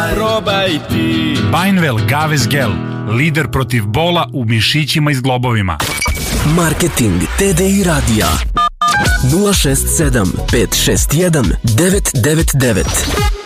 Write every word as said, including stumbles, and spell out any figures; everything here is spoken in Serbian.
probaj ti. Bainvel Gaves Gel, lider protiv bola u mišićima i zglobovima. Marketing T D I radija nula šest sedam pet šest jedan devet devet devet.